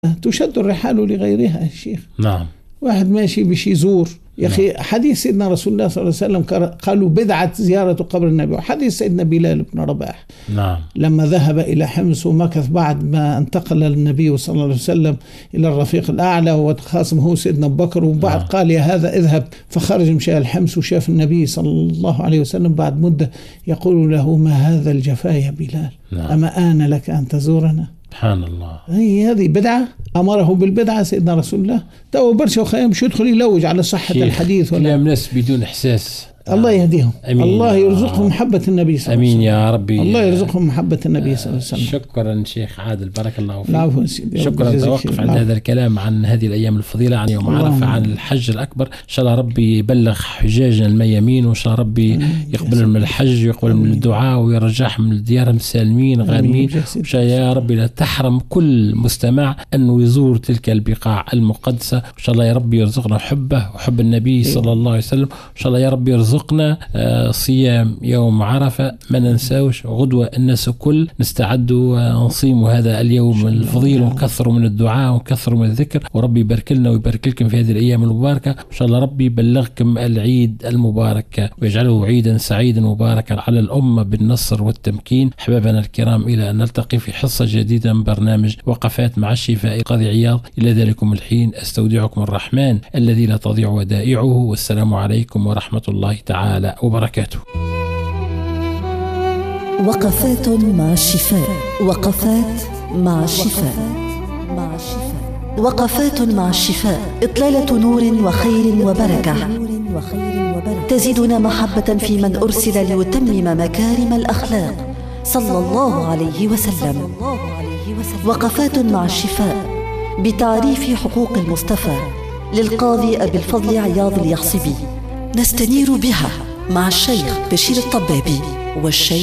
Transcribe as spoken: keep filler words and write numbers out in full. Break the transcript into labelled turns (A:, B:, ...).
A: تشد الرحال لغيرها يا شيخ.
B: نعم.
A: واحد ماشي بشي يزور يا أخي. حديث سيدنا رسول الله صلى الله عليه وسلم قالوا بدعة زيارة قبر النبي. وحديث سيدنا بلال بن رباح
B: نعم.
A: لما ذهب إلى حمص ومكث بعد ما انتقل النبي صلى الله عليه وسلم إلى الرفيق الأعلى وخاصمه سيدنا أبو بكر. وبعد نعم. قال يا هذا اذهب، فخرج مشى الحمص وشاف النبي صلى الله عليه وسلم بعد مدة يقول له ما هذا الجفاء يا بلال؟ نعم. أما آن لك أن تزورنا؟
B: سبحان الله.
A: هي هذه بدعة أمره بالبدعة سيدنا رسول الله. تو برشا وخيام مش يدخل يلوج على صحة الحديث ولا
B: كلام ناس بدون إحساس.
A: الله يهديهم. الله يرزقهم محبة النبي صلى الله عليه وسلم.
B: أمين يا ربي.
A: الله يرزقهم محبة النبي صلى الله عليه وسلم.
B: شكرا شيخ عادل، بارك الله فيك.
A: العفو.
B: شكرا. توقف عند هذا الكلام عن هذه الأيام الفضيلة، عن يوم عرفة، عن الحج الأكبر. إن شاء الله ربي يبلغ حجاجنا الميامين، وإن شاء الله ربي يقبل من الحج ويقبل من الدعاء ويرجعهم من ديارهم سالمين غانمين. إن شاء الله يا ربي لا تحرم كل مستمع أنه يزور تلك البقاع المقدسة. إن شاء الله يا ربي يرزقنا حبه وحب النبي صلى الله عليه وسلم. إن شاء الله يا ربي يرزقنا صيام يوم عرفة ما ننساوش. غدوة الناس كل نستعدوا ونصيم هذا اليوم الفضيل، ونكثروا من الدعاء ونكثروا من الذكر، وربي يبارك لنا ويبارك لكم في هذه الأيام المباركة. إن شاء الله ربي يبلغكم العيد المبارك ويجعله عيدا سعيدا مباركا على الأمة بالنصر والتمكين. حبابنا الكرام، إلى أن نلتقي في حصة جديدة من برنامج وقفات مع الشفاء قاضي عياض. إلى ذلكم الحين أستودعكم الرحمن الذي لا تضيع ودائعه، والسلام عليكم ورحمة الله تعالى وبركاته.
C: وقفات مع الشفاء. وقفات مع الشفاء. وقفات مع الشفاء، إطلالة نور وخير وبركة تزيدنا محبة في من أرسل ليتمم مكارم الأخلاق صلى الله عليه وسلم. وقفات مع الشفاء بتعريف حقوق المصطفى للقاضي أبي الفضل عياض اليحصبي، نستنير بها مع الشيخ بشير الطبابي والشيخ